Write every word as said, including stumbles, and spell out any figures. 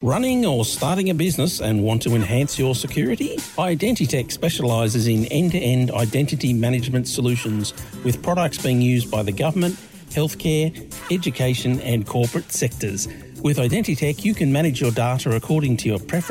Running or starting a business and want to enhance your security? Identitech specialises in end-to-end identity management solutions with products being used by the government, healthcare, education and corporate sectors. With Identitech, you can manage your data according to your preference